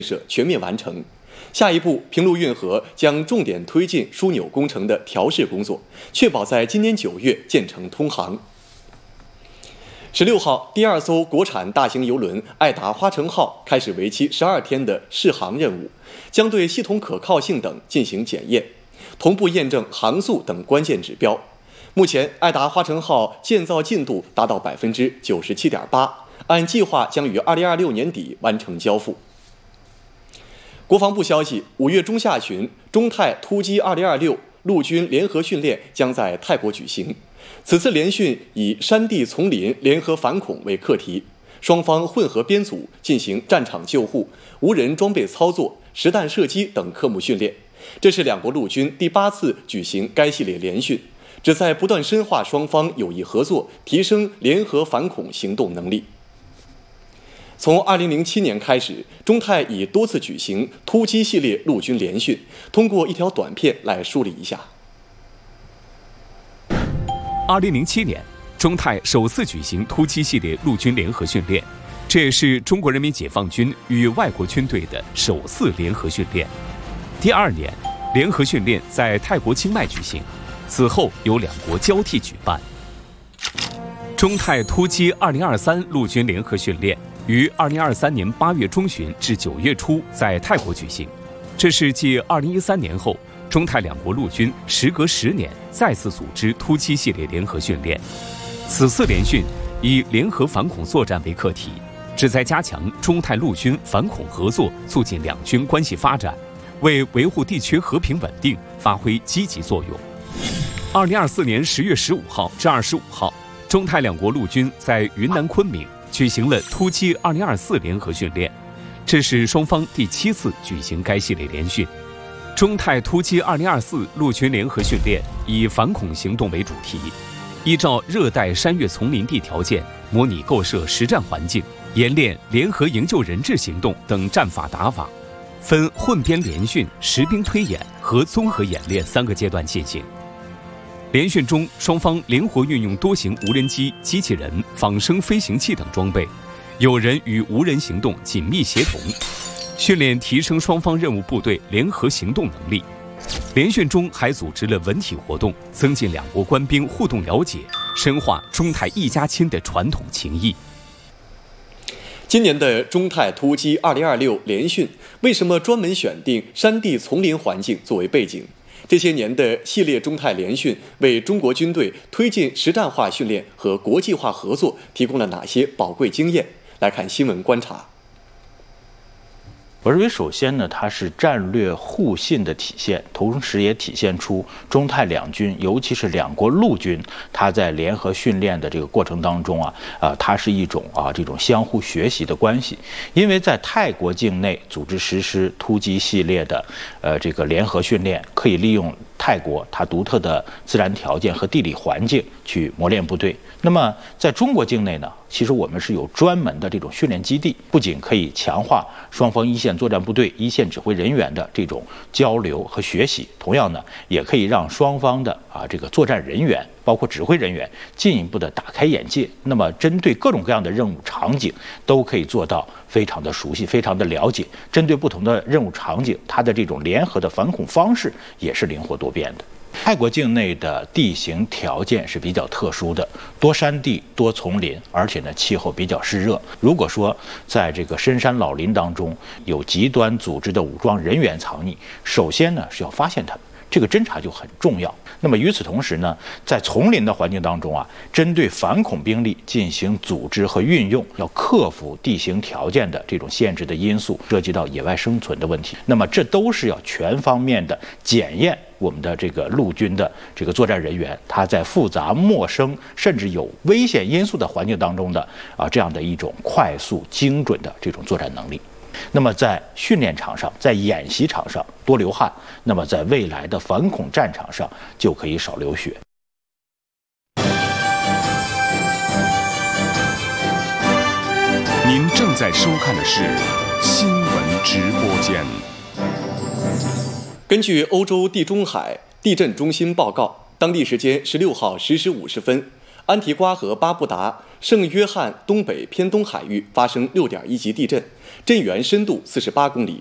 设全面完成。下一步，平陆运河将重点推进枢纽工程的调试工作，确保在今年9月建成通航。16号，第2艘国产大型邮轮爱达花城号开始为期12天的试航任务，将对系统可靠性等进行检验，同步验证航速等关键指标。目前，爱达花城号建造进度达到97.8%，按计划将于2026年底完成交付。国防部消息，5月中下旬，中泰突击2026陆军联合训练将在泰国举行。此次联训以山地丛林联合反恐为课题，双方混合编组进行战场救护、无人装备操作、实弹射击等科目训练。这是两国陆军第8次举行该系列联训，旨在不断深化双方友谊合作，提升联合反恐行动能力。从2007年开始，中泰已多次举行突击系列陆军联训，通过一条短片来梳理一下。 2007年，中泰首次举行突击系列陆军联合训练，这也是中国人民解放军与外国军队的首次联合训练。第2年，联合训练在泰国清迈举行，此后由两国交替举办。中泰突击2023陆军联合训练于2023年8月中旬至9月初在泰国举行，这是继2013年后，中泰两国陆军时隔10年再次组织突击系列联合训练。此次联训以联合反恐作战为课题，旨在加强中泰陆军反恐合作，促进两军关系发展，为维护地区和平稳定发挥积极作用。2024年10月15号至25号，中泰两国陆军在云南昆明举行了突击2024联合训练，这是双方第7次举行该系列联训。中泰突击2024陆军联合训练以反恐行动为主题，依照热带山岳丛林地条件，模拟构设实战环境，演练联合营救人质行动等战法打法，分混编联训、实兵推演和综合演练3个阶段进行。联训中，双方灵活运用多型无人机、机器人、仿生飞行器等装备，有人与无人行动紧密协同，训练提升双方任务部队联合行动能力。联训中还组织了文体活动，增进两国官兵互动了解，深化中泰一家亲的传统情谊。 今年的中泰突击2026联训，为什么专门选定山地丛林环境作为背景？这些年的系列中泰联训为中国军队推进实战化训练和国际化合作提供了哪些宝贵经验？来看新闻观察。 我认为，首先呢，它是战略互信的体现，同时也体现出中泰两军，尤其是两国陆军，它在联合训练的这个过程当中它是一种这种相互学习的关系。因为在泰国境内组织实施突击系列的这个联合训练，可以利用泰国它独特的自然条件和地理环境去磨练部队。那么在中国境内呢，其实我们是有专门的这种训练基地，不仅可以强化双方一线作战部队、一线指挥人员的这种交流和学习，同样呢，也可以让双方的这个作战人员，包括指挥人员进一步的打开眼界。那么针对各种各样的任务场景，都可以做到非常的熟悉、非常的了解。针对不同的任务场景，它的这种联合的反恐方式也是灵活多变的。泰国境内的地形条件是比较特殊的，多山地、多丛林，而且呢气候比较湿热。如果说在这个深山老林当中有极端组织的武装人员藏匿，首先呢是要发现他们，这个侦查就很重要。那么与此同时呢，在丛林的环境当中针对反恐兵力进行组织和运用，要克服地形条件的这种限制的因素，涉及到野外生存的问题。那么这都是要全方面的检验我们的这个陆军的这个作战人员，他在复杂、陌生甚至有危险因素的环境当中的这样的一种快速、精准的这种作战能力。那么在训练场上，在演习场上多流汗，那么在未来的反恐战场上就可以少流血。 您正在收看的是新闻直播间。 根据欧洲地中海地震中心报告，当地时间16号10时50分，安提瓜和巴布达圣约翰东北偏东海域发生6.1级地震，震源深度48公里，